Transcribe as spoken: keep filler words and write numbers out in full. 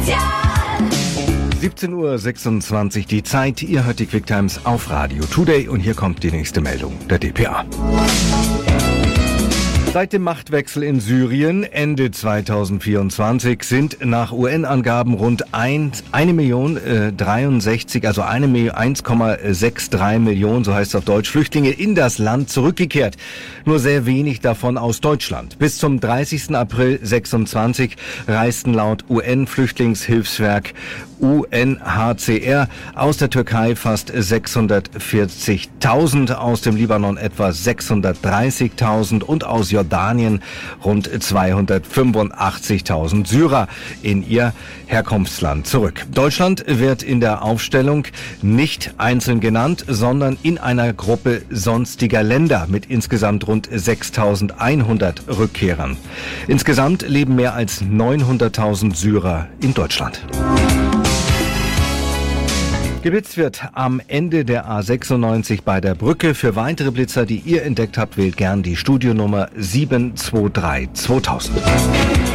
siebzehn Uhr sechsundzwanzig die Zeit. Ihr hört die Quick Times auf Radio Today und hier kommt die nächste Meldung der D P A. Seit dem Machtwechsel in Syrien Ende zweitausendvierundzwanzig sind nach U N-Angaben rund eine Million dreiundsechzig, also eins Komma dreiundsechzig Millionen, so heißt es auf Deutsch, Flüchtlinge in das Land zurückgekehrt. Nur sehr wenig davon aus Deutschland. Bis zum dreißigsten April sechsundzwanzig reisten laut U N-Flüchtlingshilfswerk U N H C R aus der Türkei fast sechshundertvierzigtausend, aus dem Libanon etwa sechshundertdreißigtausend und aus Jordanien rund zweihundertfünfundachtzigtausend Syrer in ihr Herkunftsland zurück. Deutschland wird in der Aufstellung nicht einzeln genannt, sondern in einer Gruppe sonstiger Länder mit insgesamt rund sechstausendeinhundert Rückkehrern. Insgesamt leben mehr als neunhunderttausend Syrer in Deutschland. Geblitzt wird am Ende der A sechsundneunzig bei der Brücke. Für weitere Blitzer, die ihr entdeckt habt, wählt gern die Studionummer sieben zwei drei zweitausend.